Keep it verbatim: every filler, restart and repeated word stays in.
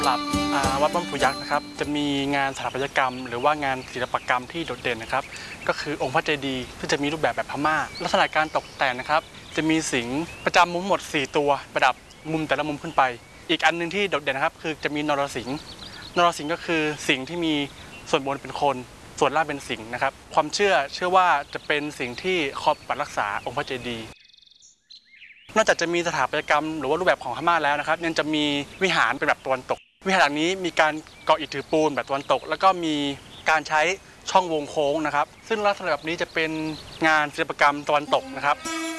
หรับวัดบ้านปู่ยักษ์นะครับจะมีงานสถาปัตยกรรมหรือว่างานศิลปกรรมที่โดดเด่นนะครับก็คือองค์พระเจดีย์ที่จะมีรูปแบบแบบพม่าลักษณะการตกแต่งนะครับจะมีสิงห์ประจำมุมหมดสี่ตัวประดับมุมแต่ละมุมขึ้นไปอีกอันนึงที่โดดเด่นนะครับคือจะมีนรสิงห์นรสิงห์ก็คือสิงห์ที่มีส่วนบนเป็นคนส่วนล่างเป็นสิงห์นะครับความเชื่อเชื่อว่าจะเป็นสิ่งที่คอยปกปักรักษาองค์พระเจดีย์นอกจากจะมีสถาปัตยกรรมหรือว่ารูปแบบของพม่าแล้วนะครับยังจะมีวิหารเป็นแบบตะวันตกวิหารหลังนี้มีการก่ออิฐถือปูนแบบตะวันตกแล้วก็มีการใช้ช่องวงโค้งนะครับซึ่งลักษณะแบบนี้จะเป็นงานศิลปกรรมตะวันตกนะครับ